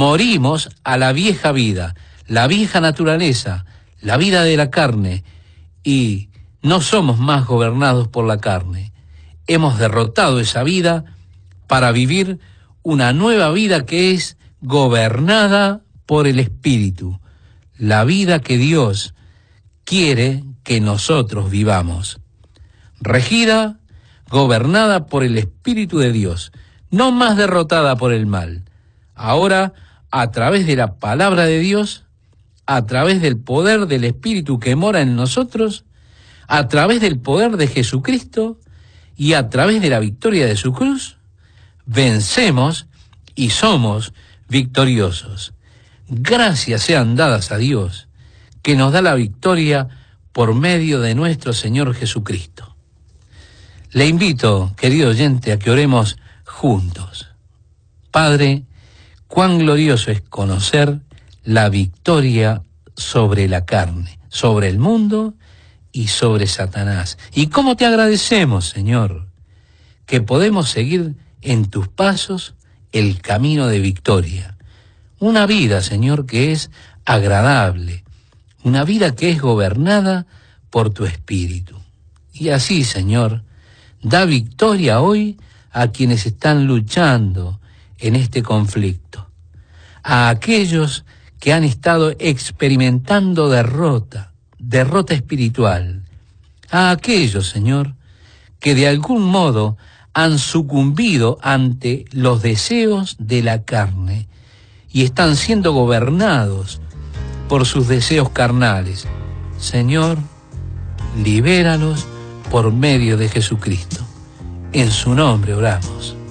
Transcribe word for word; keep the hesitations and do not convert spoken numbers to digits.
morimos a la vieja vida, la vieja naturaleza, la vida de la carne, y no somos más gobernados por la carne. Hemos derrotado esa vida para vivir una nueva vida que es gobernada por el Espíritu, la vida que Dios quiere que nosotros vivamos. Regida, gobernada por el Espíritu de Dios, no más derrotada por el mal. Ahora, a través de la palabra de Dios, a través del poder del Espíritu que mora en nosotros, a través del poder de Jesucristo y a través de la victoria de su cruz, vencemos y somos victoriosos. Gracias sean dadas a Dios, que nos da la victoria por medio de nuestro Señor Jesucristo. Le invito, querido oyente, a que oremos juntos. Padre, cuán glorioso es conocer la victoria sobre la carne, sobre el mundo y sobre Satanás. Y cómo te agradecemos, Señor, que podemos seguir en tus pasos el camino de victoria. Una vida, Señor, que es agradable, una vida que es gobernada por tu Espíritu. Y así, Señor, da victoria hoy a quienes están luchando en este conflicto, a aquellos que han estado experimentando derrota, derrota espiritual, a aquellos, Señor, que de algún modo han sucumbido ante los deseos de la carne y están siendo gobernados por sus deseos carnales. Señor, libéralos por medio de Jesucristo. En su nombre oramos.